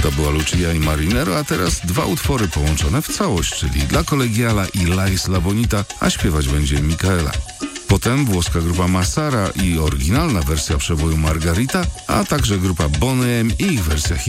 To była Lucia i Marinero, a teraz dwa utwory połączone w całość, czyli dla Collegiala i La Isla Bonita, a śpiewać będzie Micaela. Potem włoska grupa Massara i oryginalna wersja przeboju Margarita, a także grupa Boney M i ich wersja